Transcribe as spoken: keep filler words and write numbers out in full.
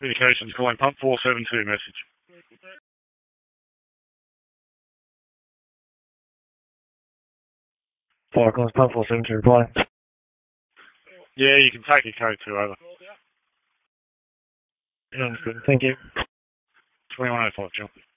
Communications calling pump four seven two message. Fire calls pump four seven two reply. Yeah, you can take your code two over. Yeah, understood. Thank you. twenty-one oh five, John.